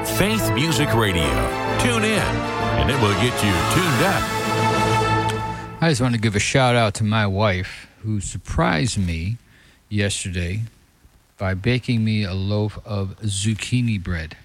Faith Music Radio. Tune in, and it will get you tuned up. I just want to give a shout out to my wife, who surprised me yesterday by baking me a loaf of zucchini bread.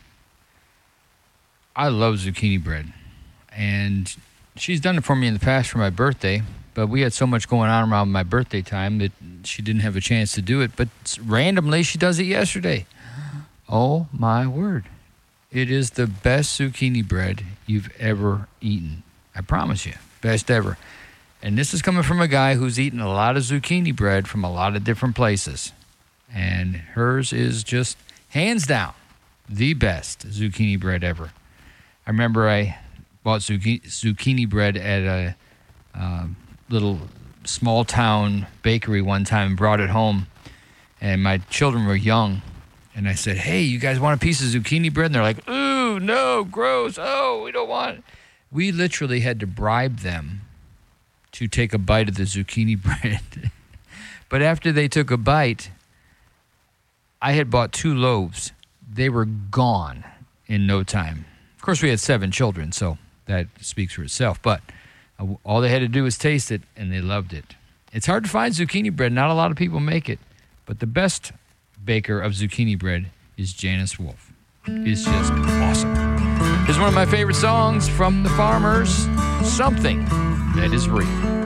I love zucchini bread, and she's done it for me in the past for my birthday, but we had so much going on around my birthday time that she didn't have a chance to do it, but randomly she does it yesterday. Oh my word. It is the best zucchini bread you've ever eaten. I promise you. Best ever. And this is coming from a guy who's eaten a lot of zucchini bread from a lot of different places. And hers is just, hands down, the best zucchini bread ever. I remember I bought zucchini bread at a little small town bakery one time and brought it home. And my children were young. And I said, hey, you guys want a piece of zucchini bread? And they're like, ooh, no, gross. Oh, we don't want it. We literally had to bribe them to take a bite of the zucchini bread. But after they took a bite, I had bought 2 loaves. They were gone in no time. Of course, we had 7 children, so that speaks for itself. But all they had to do was taste it, and they loved it. It's hard to find zucchini bread. Not a lot of people make it. But the best baker of zucchini bread is Janice Wolf. It's just awesome. Here's one of my favorite songs from the Farmers, Something That Is Real.